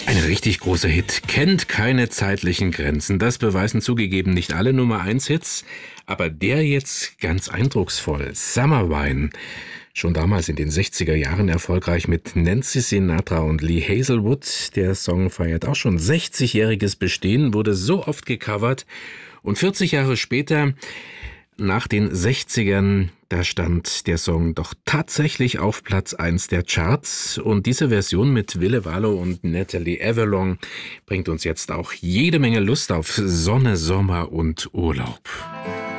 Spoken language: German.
Ein richtig großer Hit, kennt keine zeitlichen Grenzen. Das beweisen zugegeben nicht alle Nummer-1-Hits, aber der jetzt ganz eindrucksvoll. Summer Wine. Schon damals in den 60er Jahren erfolgreich mit Nancy Sinatra und Lee Hazelwood. Der Song feiert auch schon 60-jähriges Bestehen, wurde so oft gecovert. Und 40 Jahre später, nach den 60ern, da stand der Song doch tatsächlich auf Platz 1 der Charts. Und diese Version mit Ville Valo und Natalie Avalon bringt uns jetzt auch jede Menge Lust auf Sonne, Sommer und Urlaub.